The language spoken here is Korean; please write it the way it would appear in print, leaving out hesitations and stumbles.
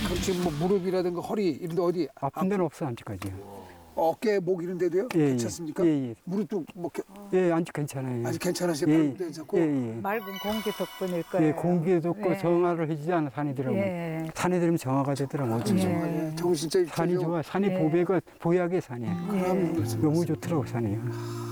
그럼 지금 뭐 무릎이라든가 허리 이런 데 어디 아픈 데는 없어 아직까지. 어깨, 목 이런 데도요? 예, 괜찮습니까? 예, 예. 무릎도 뭐 예, 아직 괜찮아요. 아직 괜찮으세요? 예, 발목도 괜찮고? 예, 예. 맑은 공기 덕분일 거예요. 예, 공기에도 없고 예. 정화를 해주지 않아 산에 들어가면. 예. 산에 들으면 정화가 되더라고. 진짜 예. 정말, 정신 진짜 산이 좋아. 산이 예. 보배가 보약의 산이에요. 그럼 너무 좋더라고 산이.